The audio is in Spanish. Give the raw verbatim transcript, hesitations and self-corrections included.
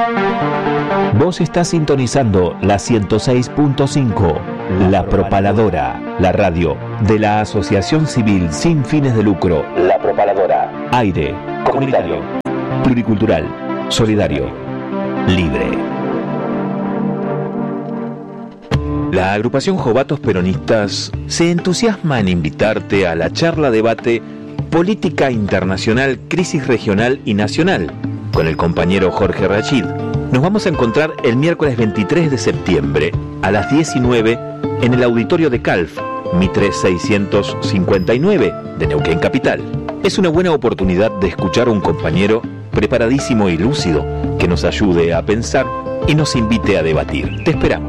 Vos estás sintonizando la ciento seis punto cinco, La Propaladora, la radio de la Asociación Civil Sin Fines de Lucro. La Propaladora. Aire, comunitario, pluricultural, solidario, libre. La agrupación Jovatos Peronistas se entusiasma en invitarte a la charla debate Política Internacional, Crisis Regional y Nacional con el compañero Jorge Rachid. Nos vamos a encontrar el miércoles veintitrés de septiembre a las diecinueve en el auditorio de Calf, Mitre seiscientos cincuenta y nueve de Neuquén Capital. Es una buena oportunidad de escuchar a un compañero preparadísimo y lúcido que nos ayude a pensar y nos invite a debatir. Te esperamos.